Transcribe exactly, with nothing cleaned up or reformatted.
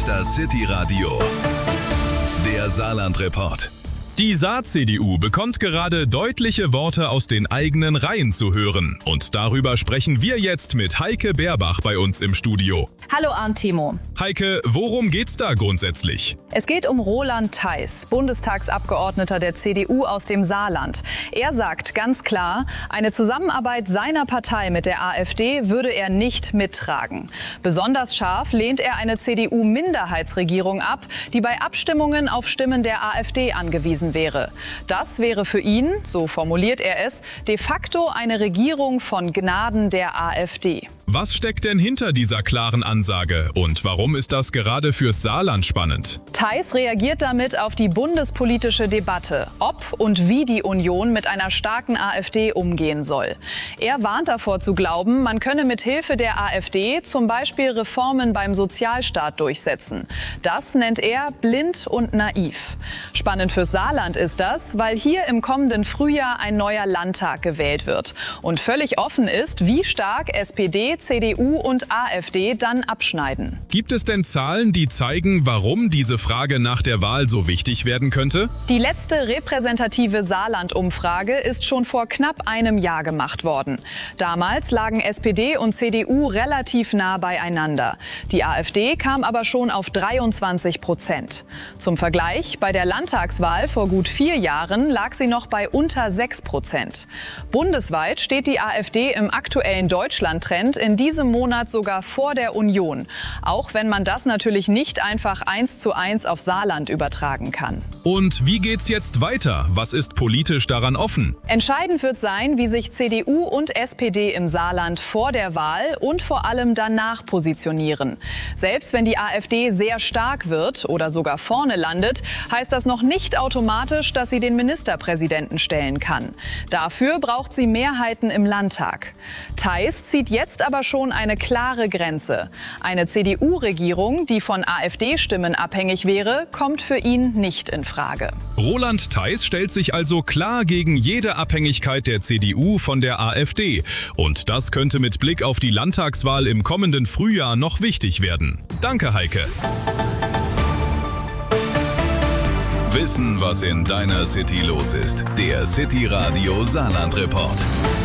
ist das City Radio, der Saarland-Report. Die Saar-C D U bekommt gerade deutliche Worte aus den eigenen Reihen zu hören. Und darüber sprechen wir jetzt mit Heike Beerbach bei uns im Studio. Hallo Arndt Timo. Heike, worum geht's da grundsätzlich? Es geht um Roland Theis, Bundestagsabgeordneter der C D U aus dem Saarland. Er sagt ganz klar, eine Zusammenarbeit seiner Partei mit der AfD würde er nicht mittragen. Besonders scharf lehnt er eine C D U-Minderheitsregierung ab, die bei Abstimmungen auf Stimmen der AfD angewiesen wäre. Das wäre für ihn, so formuliert er es, de facto eine Regierung von Gnaden der AfD. Was steckt denn hinter dieser klaren Ansage und warum ist das gerade fürs Saarland spannend? Theis reagiert damit auf die bundespolitische Debatte, ob und wie die Union mit einer starken AfD umgehen soll. Er warnt davor zu glauben, man könne mit Hilfe der AfD zum Beispiel Reformen beim Sozialstaat durchsetzen. Das nennt er blind und naiv. Spannend fürs Saarland ist das, weil hier im kommenden Frühjahr ein neuer Landtag gewählt wird und völlig offen ist, wie stark S P D, C D U und AfD dann abschneiden. Gibt es denn Zahlen, die zeigen, warum diese Frage nach der Wahl so wichtig werden könnte? Die letzte repräsentative Saarland-Umfrage ist schon vor knapp einem Jahr gemacht worden. Damals lagen S P D und C D U relativ nah beieinander. Die AfD kam aber schon auf dreiundzwanzig Prozent. Zum Vergleich, bei der Landtagswahl vor gut vier Jahren lag sie noch bei unter sechs Prozent. Bundesweit steht die AfD im aktuellen Deutschland-Trend in diesem Monat sogar vor der Union. Auch wenn man das natürlich nicht einfach eins zu eins auf Saarland übertragen kann. Und wie geht's jetzt weiter? Was ist politisch daran offen? Entscheidend wird sein, wie sich C D U und S P D im Saarland vor der Wahl und vor allem danach positionieren. Selbst wenn die AfD sehr stark wird oder sogar vorne landet, heißt das noch nicht automatisch, dass sie den Ministerpräsidenten stellen kann. Dafür braucht sie Mehrheiten im Landtag. Theis zieht jetzt aber schon eine klare Grenze. Eine C D U-Regierung, die von AfD-Stimmen abhängig wäre, kommt für ihn nicht in Frage. Roland Theis stellt sich also klar gegen jede Abhängigkeit der C D U von der AfD. Und das könnte mit Blick auf die Landtagswahl im kommenden Frühjahr noch wichtig werden. Danke, Heike. Wissen, was in deiner City los ist. Der City Radio Saarland Report.